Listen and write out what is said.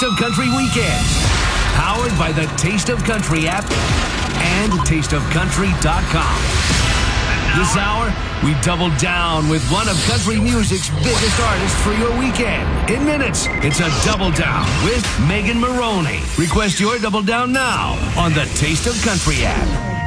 Taste of Country Weekends. Powered by the Taste of Country app and tasteofcountry.com. This hour, we double down with one of country music's biggest artists for your weekend. In minutes, it's a Double Down with Megan Maroney. Request your Double Down now on the Taste of Country app.